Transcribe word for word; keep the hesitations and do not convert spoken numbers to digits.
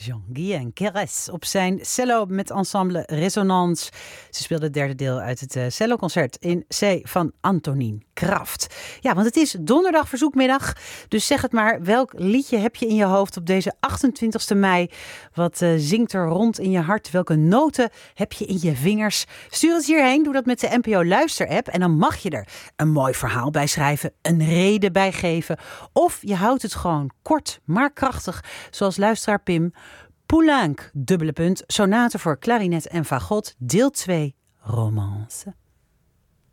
Jean-Guy en Keres op zijn cello met ensemble Resonance. Ze speelde het derde deel uit het uh, celloconcert in C van Antonin Kraft. Ja, want het is donderdag verzoekmiddag. Dus zeg het maar, welk liedje heb je in je hoofd op deze achtentwintigste mei? Wat uh, zingt er rond in je hart? Welke noten heb je in je vingers? Stuur het hierheen, doe dat met de N P O Luister-app. En dan mag je er een mooi verhaal bij schrijven, een reden bij geven. Of je houdt het gewoon kort, maar krachtig, zoals luisteraar Pim. Poulenc, dubbele punt, sonate voor klarinet en fagot, deel twee, romance.